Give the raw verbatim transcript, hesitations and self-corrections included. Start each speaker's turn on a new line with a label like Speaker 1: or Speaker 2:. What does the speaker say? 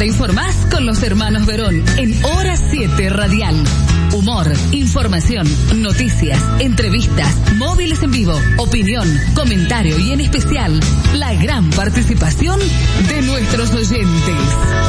Speaker 1: te informás con los hermanos Verón en Hora siete Radial. Humor, información, noticias, entrevistas, móviles en vivo, opinión, comentario y en especial la gran participación de nuestros oyentes.